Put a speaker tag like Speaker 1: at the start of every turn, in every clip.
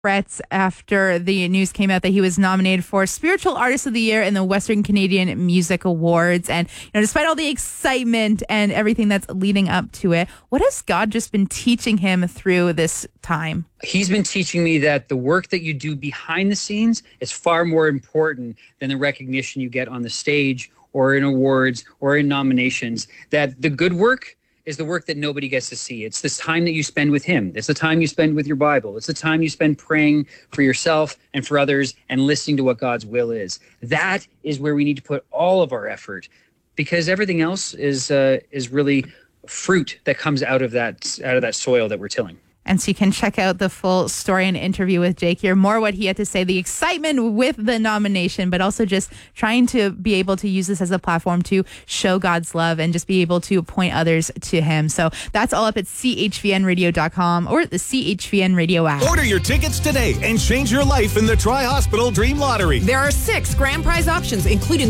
Speaker 1: regrets after the news came out that he was nominated for Spiritual Artist of the Year in the Western Canadian Music Awards. And despite all the excitement and everything that's leading up to it, what has God just been teaching him through this time?
Speaker 2: He's been teaching me that the work that you do behind the scenes is far more important than the recognition you get on the stage or in awards or in nominations. That the good work is the work that nobody gets to see. It's this time that you spend with him. It's the time you spend with your Bible. It's the time you spend praying for yourself and for others and listening to what God's will is. That is where we need to put all of our effort, because everything else is really fruit that comes out of that soil that we're tilling.
Speaker 1: And so you can check out the full story and interview with Jake, hear more what he had to say, the excitement with the nomination, but also just trying to be able to use this as a platform to show God's love and just be able to point others to him. So that's all up at chvnradio.com or the CHVN Radio app.
Speaker 3: Order your tickets today and change your life in the Tri-Hospital Dream Lottery.
Speaker 4: There are 6 grand prize options, including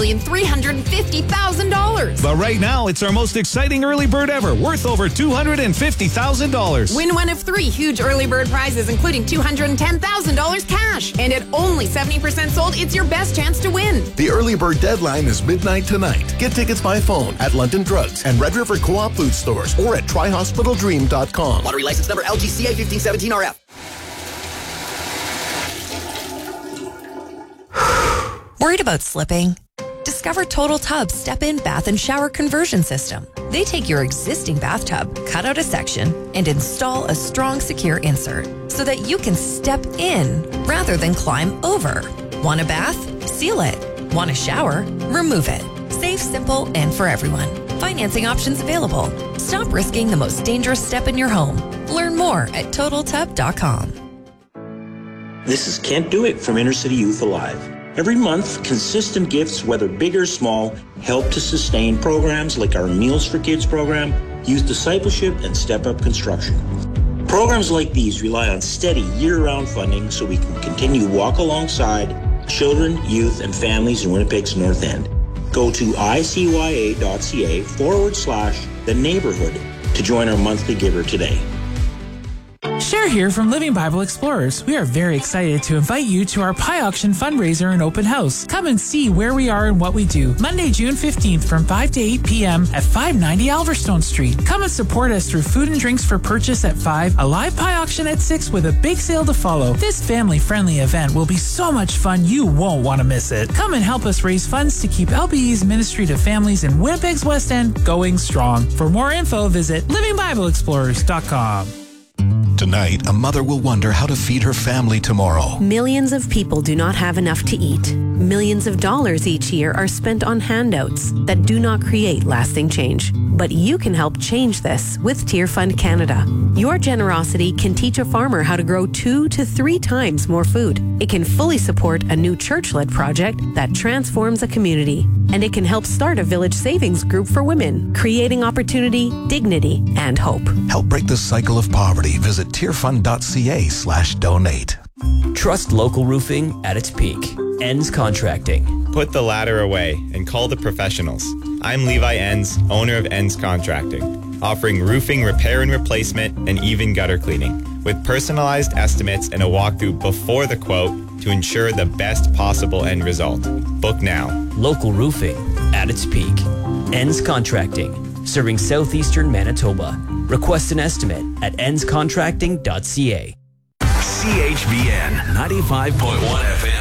Speaker 4: $1,350,000.
Speaker 3: But right now, it's our most exciting early bird ever, worth over $250,000.
Speaker 4: Win one of 3 huge early bird prizes, including $210,000 cash. And at only 70% sold, it's your best chance to win.
Speaker 5: The early bird deadline is midnight tonight. Get tickets by phone at London Drugs and Red River Co-op food stores or at trihospitaldream.com.
Speaker 6: Lottery license number LGCA 1517RF.
Speaker 7: Worried about slipping? Discover Total Tub's step-in bath and shower conversion system. They take your existing bathtub, cut out a section, and install a strong, secure insert so that you can step in rather than climb over. Want a bath? Seal it. Want a shower? Remove it. Safe, simple, and for everyone. Financing options available. Stop risking the most dangerous step in your home. Learn more at TotalTub.com.
Speaker 8: This is Can't Do It from Inner City Youth Alive. Every month, consistent gifts, whether big or small, help to sustain programs like our Meals for Kids program, Youth Discipleship, and Step Up Construction. Programs like these rely on steady year-round funding so we can continue to walk alongside children, youth, and families in Winnipeg's North End. Go to icya.ca/the neighborhood to join our monthly giver today.
Speaker 9: Cher here from Living Bible Explorers. We are very excited to invite you to our pie auction fundraiser and open house. Come and see where we are and what we do. Monday, June 15th from 5 to 8 p.m. at 590 Alverstone Street. Come and support us through food and drinks for purchase at 5, a live pie auction at 6 with a big sale to follow. This family-friendly event will be so much fun you won't want to miss it. Come and help us raise funds to keep LBE's ministry to families in Winnipeg's West End going strong. For more info, visit livingbibleexplorers.com.
Speaker 5: Tonight, a mother will wonder how to feed her family tomorrow.
Speaker 10: Millions of people do not have enough to eat. Millions of dollars each year are spent on handouts that do not create lasting change. But you can help change this with Tear Fund Canada. Your generosity can teach a farmer how to grow 2 to 3 times more food. It can fully support a new church-led project that transforms a community. And it can help start a village savings group for women, creating opportunity, dignity, and hope.
Speaker 5: Help break the cycle of poverty. Visit tearfund.ca/donate.
Speaker 11: Trust local roofing at its peak. Enns Contracting.
Speaker 12: Put the ladder away and call the professionals. I'm Levi Enns, owner of Enns Contracting, offering roofing repair and replacement and even gutter cleaning, with personalized estimates and a walkthrough before the quote to ensure the best possible end result. Book now.
Speaker 11: Local roofing at its peak. Enns Contracting, serving southeastern Manitoba. Request an estimate at ennscontracting.ca.
Speaker 3: CHVN 95.1 FM.